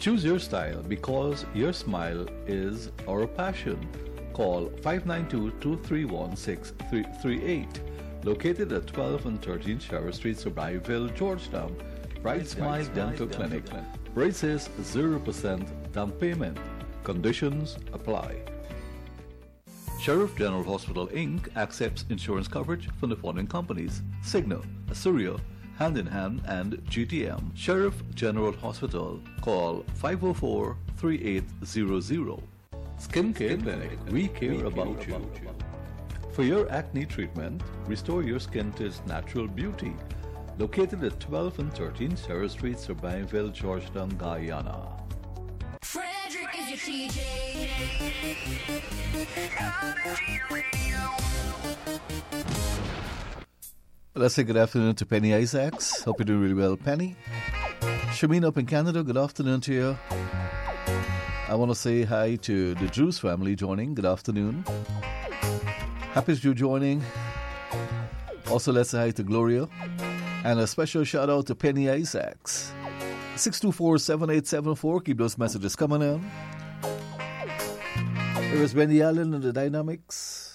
Choose your style because your smile is our passion. Call 592-231-6338. Located at 12 and 13 Sheriff Street, Survival, Georgetown. Bright Smile Dental Clinic. Braces 0% down payment. Conditions apply. Sheriff General Hospital Inc. accepts insurance coverage from the following companies: Cigna, Asurio, Hand in Hand, and GTM. Sheriff General Hospital. Call 504-3800. Skincare Clinic. We care about you. For your acne treatment, restore your skin to its natural beauty. Located at 12 and 13 Sheriff Street, Survival, Georgetown, Guyana. Frederick is your TJ. Let's say good afternoon to Penny Isaacs. Hope you're doing really well, Penny. Shameen up in Canada, good afternoon to you. I want to say hi to the Drews family joining. Good afternoon. Happy you joining. Also, let's say hi to Gloria. And a special shout out to Penny Isaacs. 624-7874. Keep those messages coming in. Here is Wendy Allen and the Dynamics.